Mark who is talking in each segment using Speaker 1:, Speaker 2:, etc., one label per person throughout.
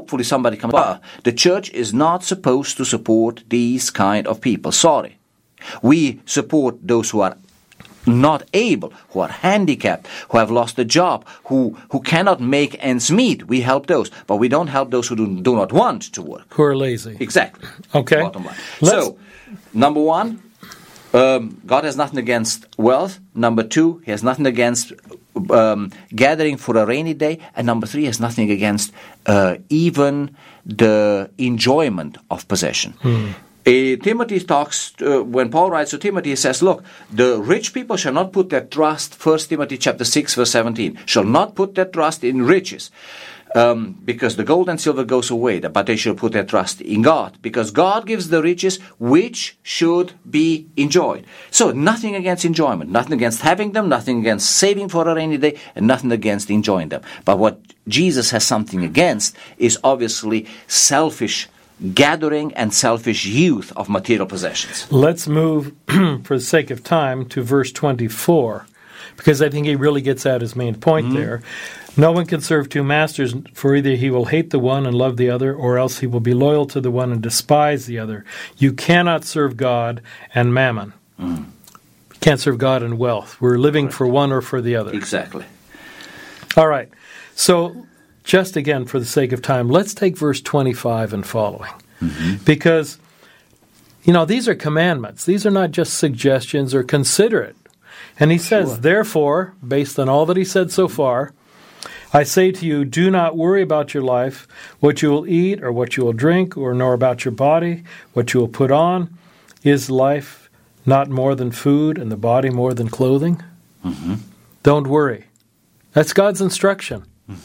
Speaker 1: hopefully somebody comes, the church is not supposed to support these kind of people. Sorry. We support those who are not able, who are handicapped, who have lost a job, who cannot make ends meet. We help those, but we don't help those who do not want to work.
Speaker 2: Who are lazy.
Speaker 1: Exactly.
Speaker 2: Okay.
Speaker 1: Bottom line. So, number one, God has nothing against wealth. Number two, He has nothing against gathering for a rainy day. And number three, He has nothing against even the enjoyment of possession. Timothy talks, when Paul writes to Timothy, he says, look, the rich people shall not put their trust, 1 Timothy chapter 6, verse 17, shall not put their trust in riches, because the gold and silver goes away, but they shall put their trust in God, because God gives the riches which should be enjoyed. So nothing against enjoyment, nothing against having them, nothing against saving for a rainy day, and nothing against enjoying them. But what Jesus has something against is obviously selfish gathering and selfish use of material possessions.
Speaker 2: Let's move, for the sake of time, to verse 24, because I think he really gets at his main point there. No one can serve two masters, for either he will hate the one and love the other, or else he will be loyal to the one and despise the other. You cannot serve God and mammon. You can't serve God and wealth. We're living for one or for the other.
Speaker 1: Exactly.
Speaker 2: All right. So, just again, for the sake of time, let's take verse 25 and following. Because, these are commandments. These are not just suggestions or consider it. And he says, therefore, based on all that he said so far, I say to you, do not worry about your life, what you will eat or what you will drink, or nor about your body, what you will put on. Is life not more than food, and the body more than clothing? Don't worry. That's God's instruction.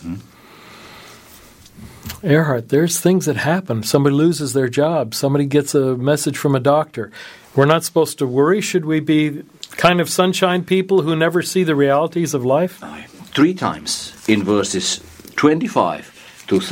Speaker 2: Erhard, there's things that happen. Somebody loses their job. Somebody gets a message from a doctor. We're not supposed to worry. Should we be kind of sunshine people who never see the realities of life?
Speaker 1: 3 times in verses 25 to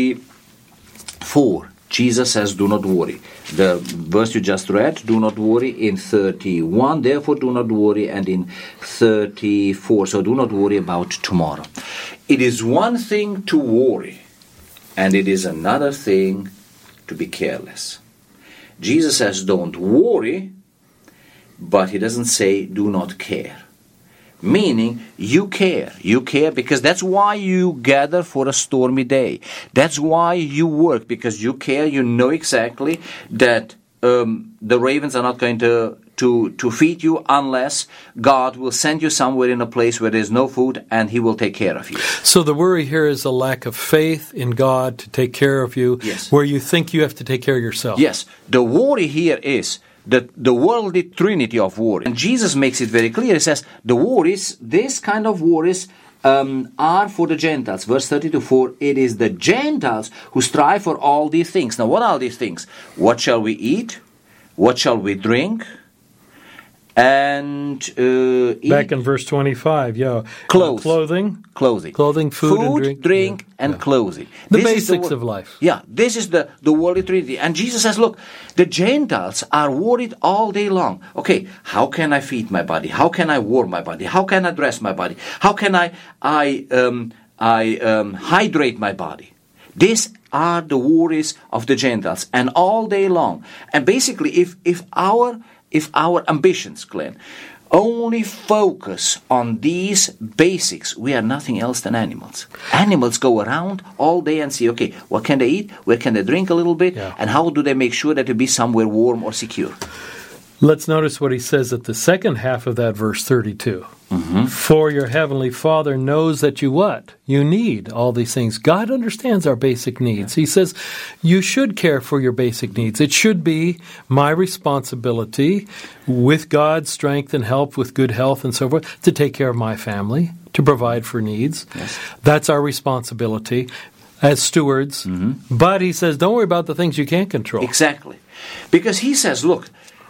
Speaker 1: 34, Jesus says, do not worry. The verse you just read, do not worry, in 31, therefore do not worry, and in 34, so do not worry about tomorrow. It is one thing to worry, and it is another thing to be careless. Jesus says, don't worry, but he doesn't say, do not care. Meaning, you care. You care because that's why you gather for a stormy day. That's why you work, because you care. You know exactly that the ravens are not going to feed you unless God will send you somewhere in a place where there's no food, and He will take care of you.
Speaker 2: So the worry here is a lack of faith in God to take care of you, where you think you have to take care of yourself.
Speaker 1: Yes. The worry here is the worldly trinity of worry. And Jesus makes it very clear. He says, the worries, this kind of worries, are for the Gentiles. Verse 32, it is the Gentiles who strive for all these things. Now, what are these things? What shall we eat? What shall we drink? And eat.
Speaker 2: Back in verse 25, Clothing, food, drink,
Speaker 1: and clothing.
Speaker 2: The basics of life.
Speaker 1: Yeah, this is the worldly trinity. And Jesus says, look, the Gentiles are worried all day long. Okay, how can I feed my body? How can I warm my body? How can I dress my body? How can I hydrate my body? These are the worries of the Gentiles, and all day long. And basically, if our ambitions, Glenn, only focus on these basics, we are nothing else than animals. Animals go around all day and see, okay, what can they eat? Where can they drink a little bit? Yeah. And how do they make sure that they'll be somewhere warm or secure?
Speaker 2: Let's notice what he says at the second half of that verse 32. For your heavenly Father knows that you what? You need all these things. God understands our basic needs. He says you should care for your basic needs. It should be my responsibility, with God's strength and help, with good health and so forth, to take care of my family, to provide for needs. Yes. That's our responsibility as stewards. But he says, don't worry about the things you can't control.
Speaker 1: Exactly. Because he says, look,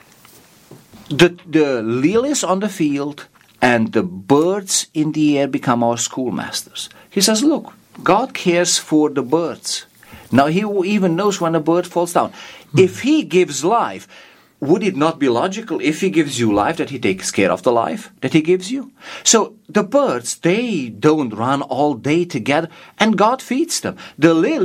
Speaker 1: the lilies on the field and the birds in the air become our schoolmasters. He says, look, God cares for the birds. Now, He even knows when a bird falls down. If He gives life, would it not be logical, if He gives you life, that He takes care of the life that He gives you? So the birds, they don't run all day together, and God feeds them. The lilies,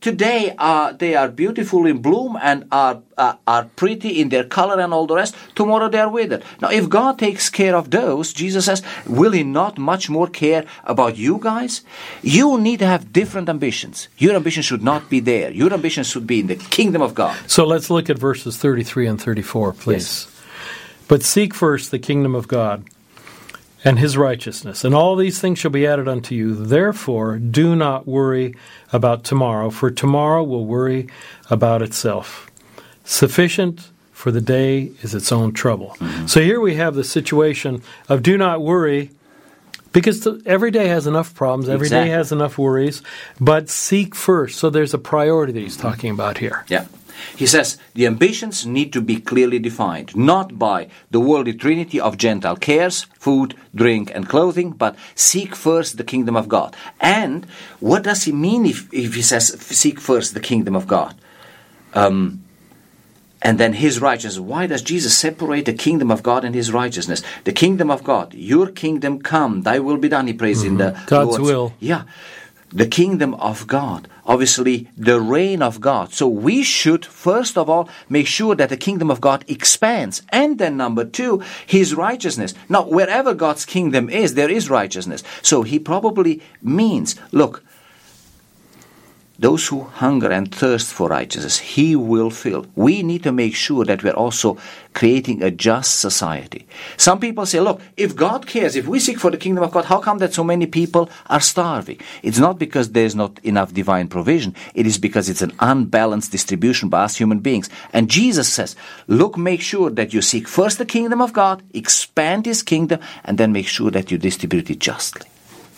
Speaker 1: today they are beautiful in bloom and are pretty in their color and all the rest, tomorrow they are withered. Now, if God takes care of those, Jesus says, will He not much more care about you guys? You need to have different ambitions. Your ambition should not be there. Your ambition should be in the kingdom of God.
Speaker 2: So let's look at verses 33 and 34, please.
Speaker 1: Yes.
Speaker 2: But seek first the kingdom of God and His righteousness, and all these things shall be added unto you. Therefore, do not worry about tomorrow, for tomorrow will worry about itself. Sufficient for the day is its own trouble. Mm-hmm. So here we have the situation of do not worry, because every day has enough problems, every day has enough worries, but seek first. So there's a priority that he's talking about here.
Speaker 1: Yeah. He says the ambitions need to be clearly defined, not by the worldly trinity of Gentile cares, food, drink, and clothing, but seek first the kingdom of God. And what does he mean if he says seek first the kingdom of God? And then His righteousness. Why does Jesus separate the kingdom of God and His righteousness? The kingdom of God, your kingdom come, thy will be done, he prays in the
Speaker 2: God's
Speaker 1: Lord's
Speaker 2: will.
Speaker 1: Yeah. The kingdom of God, obviously the reign of God. So we should, first of all, make sure that the kingdom of God expands. And then number 2, His righteousness. Now, wherever God's kingdom is, there is righteousness. So He probably means, look, those who hunger and thirst for righteousness, He will fill. We need to make sure that we're also creating a just society. Some people say, look, if God cares, if we seek for the kingdom of God, how come that so many people are starving? It's not because there's not enough divine provision. It is because it's an unbalanced distribution by us human beings. And Jesus says, look, make sure that you seek first the kingdom of God, expand His kingdom, and then make sure that you distribute it justly.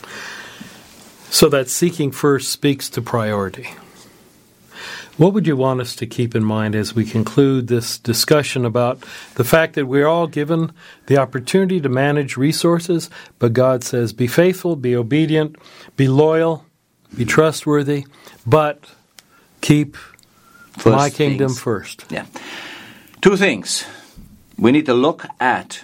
Speaker 2: So that seeking first speaks to priority. What would you want us to keep in mind as we conclude this discussion about the fact that we're all given the opportunity to manage resources, but God says, be faithful, be obedient, be loyal, be trustworthy, but keep my kingdom first.
Speaker 1: Yeah. 2 things. We need to look at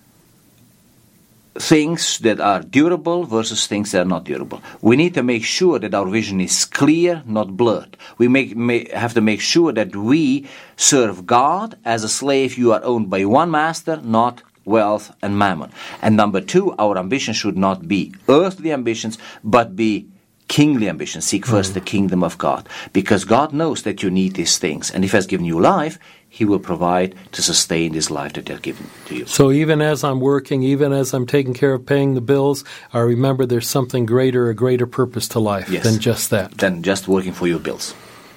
Speaker 1: things that are durable versus things that are not durable. We need to make sure that our vision is clear, not blurred. We have to make sure that we serve God. As a slave, you are owned by one master, not wealth and mammon. And number 2, our ambition should not be earthly ambitions, but be kingly ambitions. Seek first the kingdom of God. Because God knows that you need these things. And if He has given you life, He will provide to sustain this life that He has given to you.
Speaker 2: So even as I'm working, even as I'm taking care of paying the bills, I remember there's something greater, a greater purpose to life than just that.
Speaker 1: Than just working for your bills.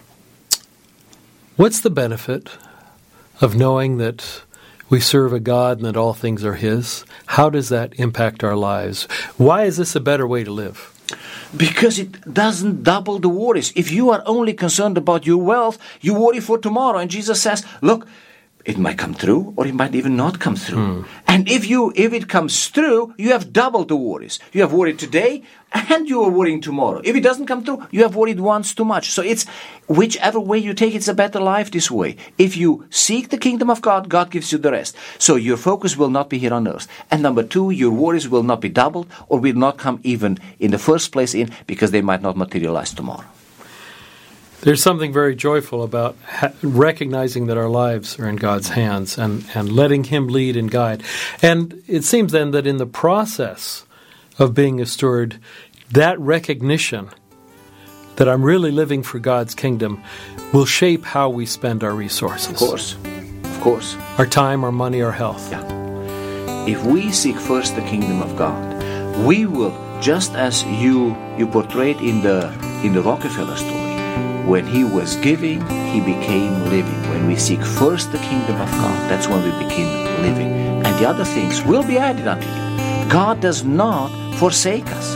Speaker 2: What's the benefit of knowing that we serve a God and that all things are His? How does that impact our lives? Why is this a better way to live?
Speaker 1: Because it doesn't double the worries. If you are only concerned about your wealth, you worry for tomorrow. And Jesus says, look, it might come through or it might even not come through. And if it comes through, you have double the worries. You have worried today and you are worrying tomorrow. If it doesn't come through, you have worried once too much. So it's whichever way you take, it's a better life this way. If you seek the kingdom of God, God gives you the rest. So your focus will not be here on earth. And number 2, your worries will not be doubled or will not come even in the first place in because they might not materialize tomorrow.
Speaker 2: There's something very joyful about recognizing that our lives are in God's hands and letting Him lead and guide. And it seems then that in the process of being a steward, that recognition that I'm really living for God's kingdom will shape how we spend our resources.
Speaker 1: Of course.
Speaker 2: Our time, our money, our health.
Speaker 1: Yeah. If we seek first the kingdom of God, we will, just as you portrayed in the Rockefeller story, when he was giving, he became living. When we seek first the kingdom of God, that's when we begin living. And the other things will be added unto you. God does not forsake us.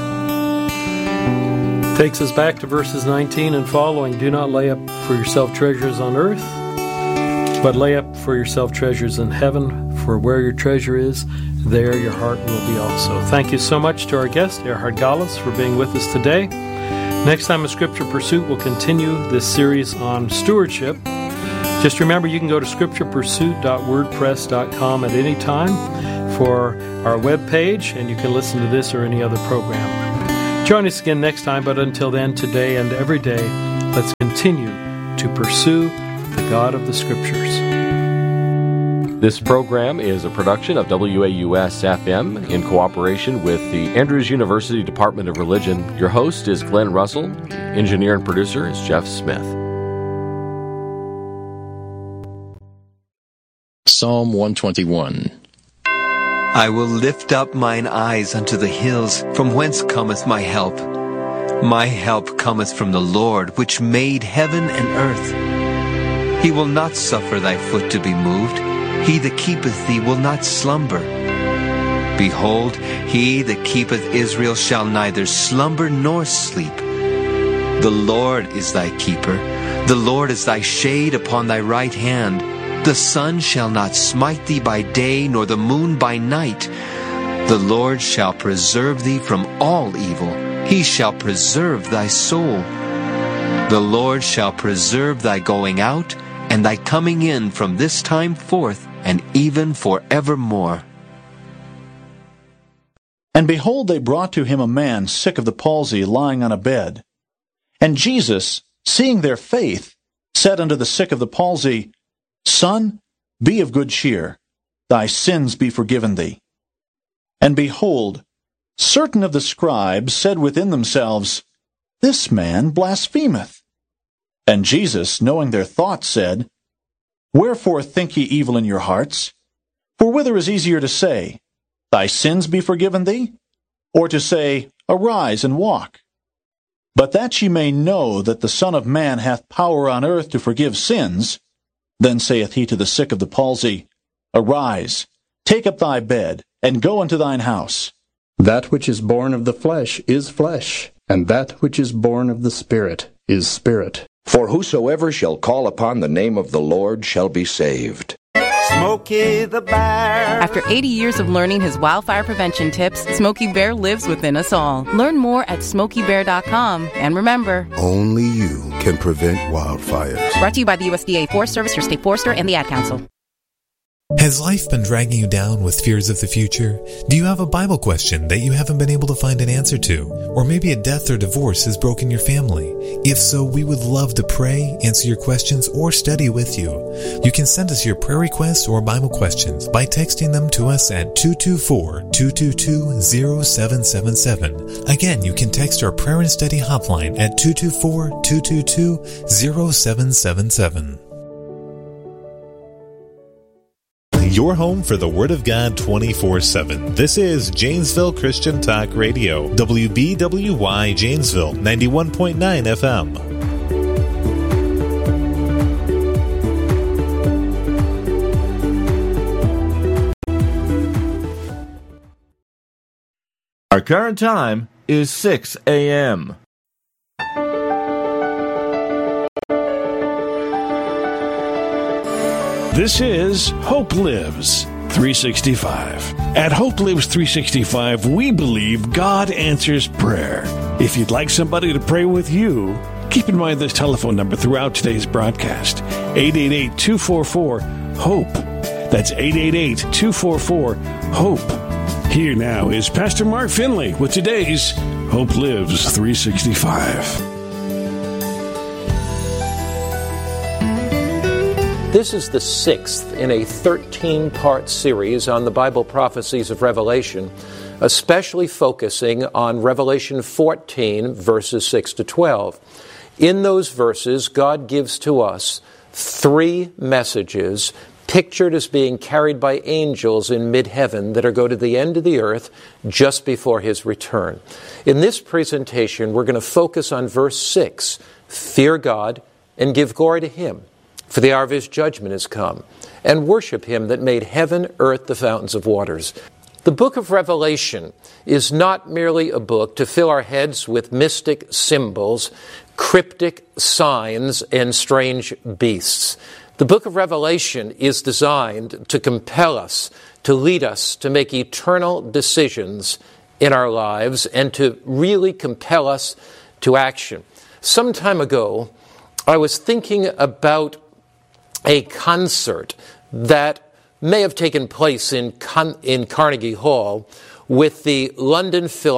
Speaker 2: Takes us back to verses 19 and following. Do not lay up for yourself treasures on earth, but lay up for yourself treasures in heaven, for where your treasure is, there your heart will be also. Thank you so much to our guest, Erhard Gallas, for being with us today. Next time in Scripture Pursuit, we'll continue this series on stewardship. Just remember, you can go to scripturepursuit.wordpress.com at any time for our webpage, and you can listen to this or any other program. Join us again next time, but until then, today and every day, let's continue to pursue the God of the Scriptures.
Speaker 3: This program is a production of WAUS-FM in cooperation with the Andrews University Department of Religion. Your host is Glenn Russell. Engineer and producer is Jeff Smith.
Speaker 4: Psalm 121.
Speaker 5: I will lift up mine eyes unto the hills, from whence cometh my help. My help cometh from the Lord, which made heaven and earth. He will not suffer thy foot to be moved. He that keepeth thee will not slumber. Behold, he that keepeth Israel shall neither slumber nor sleep. The Lord is thy keeper. The Lord is thy shade upon thy right hand. The sun shall not smite thee by day, nor the moon by night. The Lord shall preserve thee from all evil. He shall preserve thy soul. The Lord shall preserve thy going out and thy coming in from this time forth and even forevermore.
Speaker 6: And behold, they brought to him a man sick of the palsy, lying on a bed. And Jesus, seeing their faith, said unto the sick of the palsy, Son, be of good cheer, thy sins be forgiven thee. And behold, certain of the scribes said within themselves, This man blasphemeth. And Jesus, knowing their thoughts, said, Wherefore think ye evil in your hearts? For whither is easier to say, Thy sins be forgiven thee? Or to say, Arise and walk? But that ye may know that the Son of Man hath power on earth to forgive sins, then saith he to the sick of the palsy, Arise, take up thy bed, and go into thine house.
Speaker 4: That which is born of the flesh is flesh, and that which is born of the Spirit is spirit.
Speaker 7: For whosoever shall call upon the name of the Lord shall be saved.
Speaker 8: Smokey the Bear.
Speaker 9: After 80 years of learning his wildfire prevention tips, Smokey Bear lives within us all. Learn more at SmokeyBear.com. And remember,
Speaker 10: only you can prevent wildfires.
Speaker 9: Brought to you by the USDA Forest Service, your state forester, and the Ad Council.
Speaker 11: Has life been dragging you down with fears of the future? Do you have a Bible question that you haven't been able to find an answer to? Or maybe a death or divorce has broken your family? If so, we would love to pray, answer your questions, or study with you. You can send us your prayer requests or Bible questions by texting them to us at 224-222-0777. Again, you can text our prayer and study hotline at 224-222-0777. Your home for the Word of God 24/7. This is Janesville Christian Talk Radio. WBWY Janesville, 91.9 FM.
Speaker 12: Our current time is 6 a.m.
Speaker 13: This is Hope Lives 365. At Hope Lives 365, we believe God answers prayer. If you'd like somebody to pray with you, keep in mind this telephone number throughout today's broadcast, 888-244-HOPE. That's 888-244-HOPE. Here now is Pastor Mark Finley with today's Hope Lives 365.
Speaker 14: This is the 6th in a 13-part series on the Bible prophecies of Revelation, especially focusing on Revelation 14, verses 6 to 12. In those verses, God gives to us 3 messages pictured as being carried by angels in mid-heaven that are go to the end of the earth just before His return. In this presentation, we're going to focus on verse 6, fear God and give glory to Him, for the hour of His judgment is come, and worship Him that made heaven, earth, the fountains of waters. The book of Revelation is not merely a book to fill our heads with mystic symbols, cryptic signs, and strange beasts. The book of Revelation is designed to compel us, to lead us to make eternal decisions in our lives, and to really compel us to action. Some time ago, I was thinking about a concert that may have taken place in Carnegie Hall with the London Philharmonic